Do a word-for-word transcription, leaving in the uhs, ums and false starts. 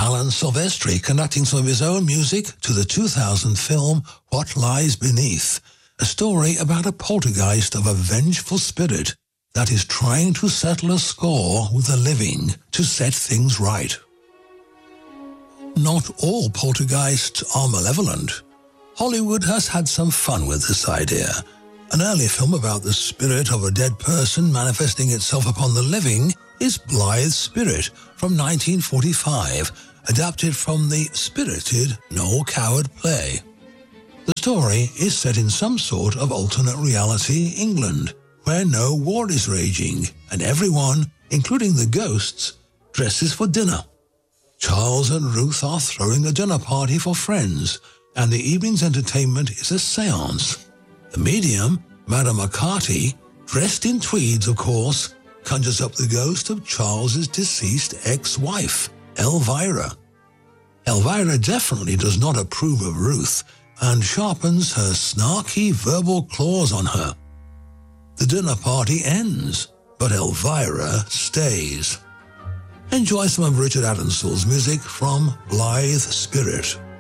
Alan Silvestri conducting some of his own music to the two thousand film What Lies Beneath, a story about a poltergeist of a vengeful spirit that is trying to settle a score with the living to set things right. Not all poltergeists are malevolent. Hollywood has had some fun with this idea. An early film about the spirit of a dead person manifesting itself upon the living is Blythe's Spirit from nineteen forty-five, adapted from the spirited Noel Coward play. The story is set in some sort of alternate reality England, where no war is raging, and everyone, including the ghosts, dresses for dinner. Charles and Ruth are throwing a dinner party for friends, and the evening's entertainment is a séance. The medium, Madame McCarty, dressed in tweeds of course, conjures up the ghost of Charles's deceased ex-wife, Elvira. Elvira definitely does not approve of Ruth and sharpens her snarky verbal claws on her. The dinner party ends, but Elvira stays. Enjoy some of Richard Addinsell's music from Blythe's Spirit.